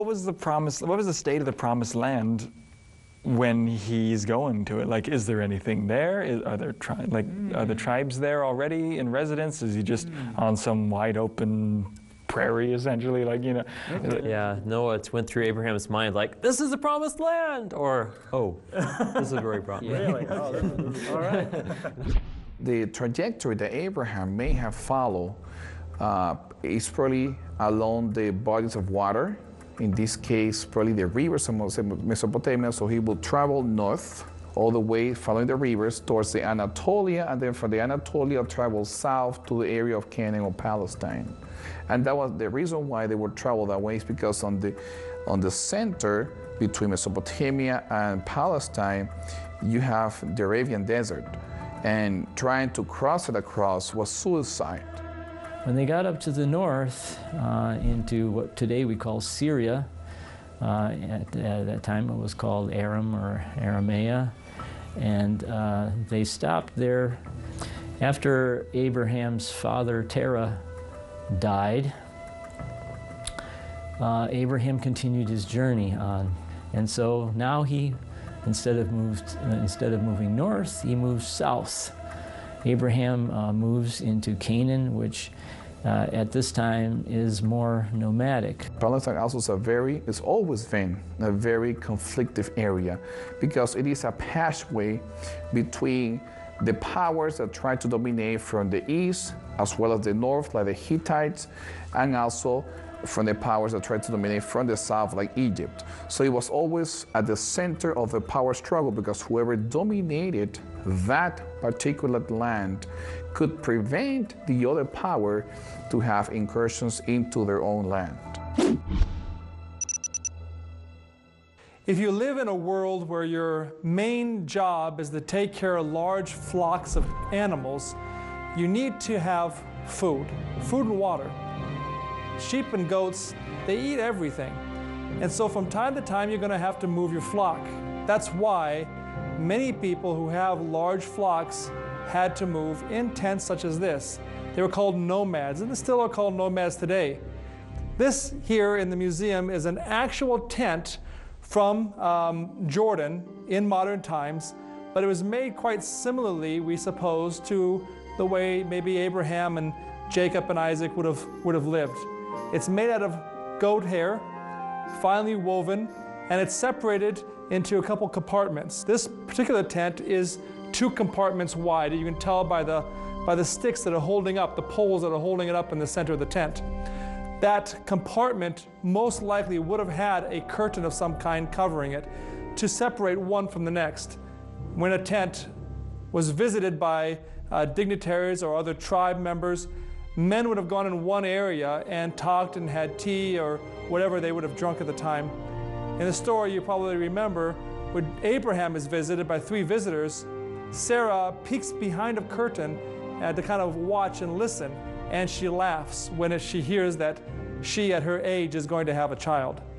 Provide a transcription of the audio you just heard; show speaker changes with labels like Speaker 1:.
Speaker 1: What was the state of the promised land when he's going to it? Like, is there anything there? Are the tribes there already in residence? Is he just on some wide open prairie, essentially? Like, you know.
Speaker 2: Yeah, no, it went through Abraham's mind like, this is the promised land, or, oh, this is very promising.
Speaker 3: Really? Oh, all right.
Speaker 4: The trajectory that Abraham may have followed is probably along the bodies of water. In this case, probably the rivers of Mesopotamia. So he will travel north all the way, following the rivers towards the Anatolia, and then from the Anatolia travel south to the area of Canaan or Palestine. And that was the reason why they would travel that way, is because on the center between Mesopotamia and Palestine, you have the Arabian Desert, and trying to cross it across was suicide.
Speaker 5: When they got up to the north, into what today we call Syria, at that time it was called Aram or Aramea, and they stopped there. After Abraham's father Terah died, Abraham continued his journey on, and so now he, instead of moving north, he moves south. Abraham moves into Canaan, which at this time is more nomadic.
Speaker 4: Palestine also is always been a very conflictive area, because it is a passageway between the powers that try to dominate from the east as well as the north, like the Hittites, and also from the powers that try to dominate from the south, like Egypt. So it was always at the center of the power struggle, because whoever dominated that particular land could prevent the other power to have incursions into their own land.
Speaker 6: If you live in a world where your main job is to take care of large flocks of animals, you need to have food and water. Sheep and goats, they eat everything. And so from time to time, you're going to have to move your flock. That's why many people who have large flocks had to move in tents such as this. They were called nomads, and they still are called nomads today. This here in the museum is an actual tent from Jordan in modern times, but it was made quite similarly, we suppose, to the way maybe Abraham and Jacob and Isaac would have lived. It's made out of goat hair, finely woven, and it's separated into a couple compartments. This particular tent is 2 compartments wide. You can tell by the sticks that are holding up, the poles that are holding it up in the center of the tent. That compartment most likely would have had a curtain of some kind covering it to separate one from the next. When a tent was visited by dignitaries or other tribe members, men would have gone in one area and talked and had tea or whatever they would have drunk at the time. In the story, you probably remember, when Abraham is visited by 3 visitors, Sarah peeks behind a curtain to kind of watch and listen, and she laughs when she hears that she, at her age, is going to have a child.